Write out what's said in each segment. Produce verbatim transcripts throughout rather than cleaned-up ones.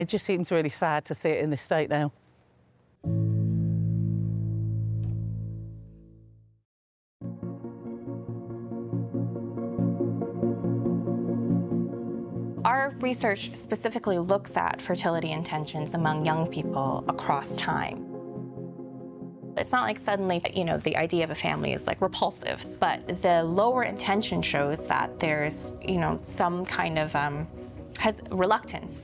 It just seems really sad to see it in this state now. Our research specifically looks at fertility intentions among young people across time. It's not like suddenly, you know, the idea of a family is like repulsive, but the lower intention shows that there's, you know, some kind of um, has reluctance.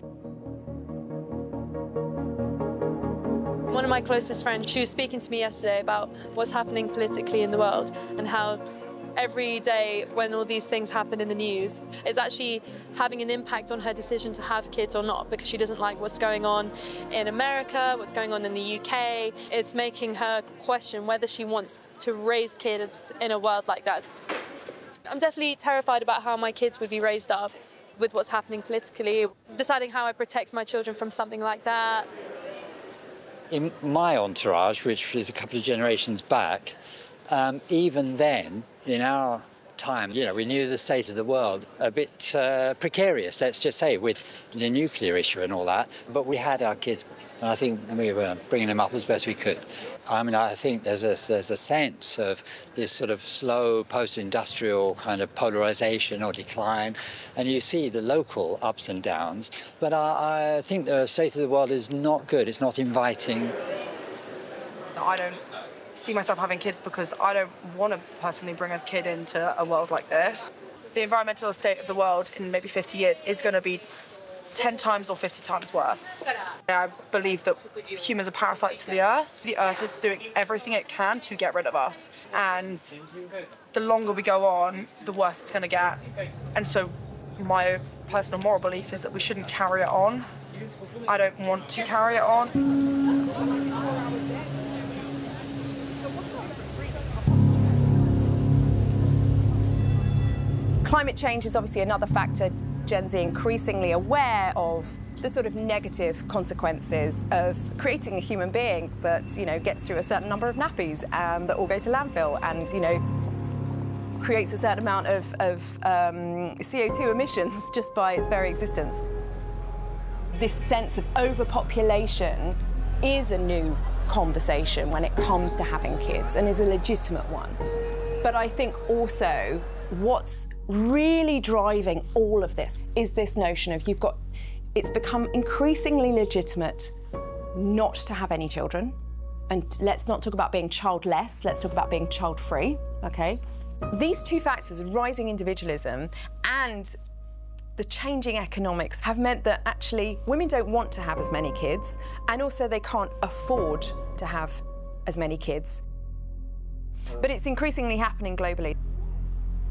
One of my closest friends, she was speaking to me yesterday about what's happening politically in the world and how every day when all these things happen in the news, it's actually having an impact on her decision to have kids or not, because she doesn't like what's going on in America, what's going on in the U K. It's making her question whether she wants to raise kids in a world like that. I'm definitely terrified about how my kids would be raised up with what's happening politically, deciding how I protect my children from something like that. In my entourage, which is a couple of generations back, um, even then, in our time, you know, we knew the state of the world a bit uh, precarious, let's just say, with the nuclear issue and all that. But we had our kids, and I think we were bringing them up as best we could. I mean, I think there's a, there's a sense of this sort of slow post-industrial kind of polarization or decline, and you see the local ups and downs. But I, I think the state of the world is not good. It's not inviting. I don't see myself having kids because I don't want to personally bring a kid into a world like this. The environmental state of the world in maybe fifty years is going to be ten times or fifty times worse. I believe that humans are parasites to the earth. The earth is doing everything it can to get rid of us, and the longer we go on, the worse it's going to get. And so my personal moral belief is that we shouldn't carry it on. I don't want to carry it on. Climate change is obviously another factor. Gen Z increasingly aware of the sort of negative consequences of creating a human being that, you know, gets through a certain number of nappies and that all go to landfill and, you know, creates a certain amount of, of um, C O two emissions just by its very existence. This sense of overpopulation is a new conversation when it comes to having kids and is a legitimate one. But I think also what's really driving all of this is this notion of you've got, it's become increasingly legitimate not to have any children. And let's not talk about being childless, let's talk about being child-free, okay? These two factors, rising individualism and the changing economics, have meant that actually women don't want to have as many kids, and also they can't afford to have as many kids. But it's increasingly happening globally.